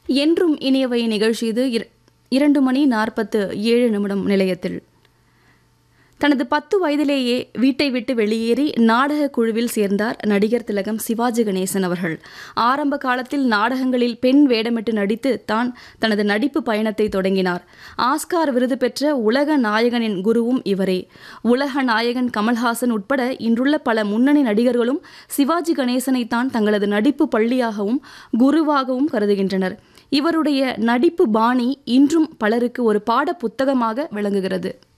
என்றும் இனியவை நிகழ்ச்சி இது 2:47 நிலையத்தில். தனது 10 வயதிலேயே வீட்டை விட்டு வெளியேறி நாடக குழுவில் சேர்ந்தார் நடிகர் திலகம் சிவாஜி கணேசன் அவர்கள். ஆரம்ப காலத்தில் நாடகங்களில் பெண் வேடமிட்டு நடித்து தான் தனது நடிப்பு பயணத்தை தொடங்கினார். ஆஸ்கார் விருது பெற்ற உலக நாயகனின் குருவும் இவரே. உலக நாயகன் கமல்ஹாசன் உட்பட இன்றுள்ள பல முன்னணி நடிகர்களும் சிவாஜி கணேசனை தான் தங்களது நடிப்பு பள்ளியாகவும் குருவாகவும் கருதுகின்றனர். இவருடைய நடிப்பு பாணி இன்றும் பலருக்கு ஒரு பாட புத்தகமாக விளங்குகிறது.